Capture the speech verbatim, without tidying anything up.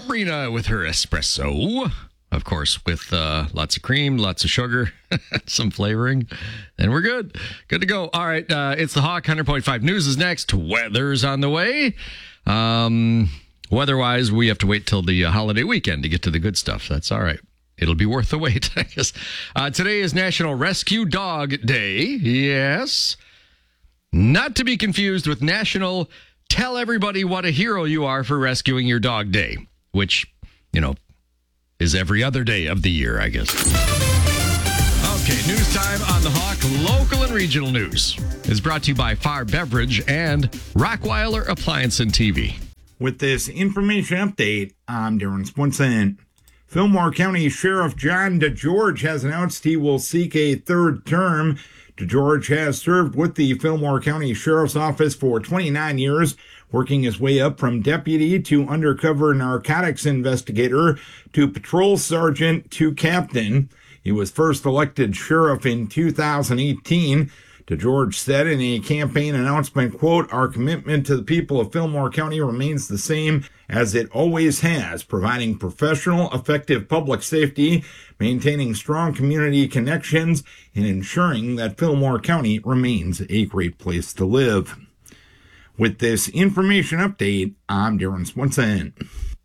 Sabrina with her espresso. Of course, with uh, lots of cream, lots of sugar, some flavoring, and we're good. Good to go. All right, uh, it's the Hawk. one hundred point five News is next. Weather's on the way. Um, weather-wise, we have to wait till the uh, holiday weekend to get to the good stuff. That's all right. It'll be worth the wait, I guess. Uh, today is National Rescue Dog Day. Yes. Not to be confused with National Tell Everybody What a Hero You Are for Rescuing Your Dog Day, which, you know, is every other day of the year, I guess. Okay, news time on the Hawk. Local and regional news is brought to you by Far Beverage and Rockweiler Appliance and T V. With this information update, I'm Darren Swenson. Fillmore County Sheriff John DeGeorge has announced he will seek a third term. DeGeorge has served with the Fillmore County Sheriff's Office for twenty-nine years, working his way up from deputy to undercover narcotics investigator to patrol sergeant to captain. He was first elected sheriff in two thousand eighteen. DeGeorge said in a campaign announcement, quote, "Our commitment to the people of Fillmore County remains the same as it always has, providing professional, effective public safety, maintaining strong community connections, and ensuring that Fillmore County remains a great place to live." With this information update, I'm Darren Swenson.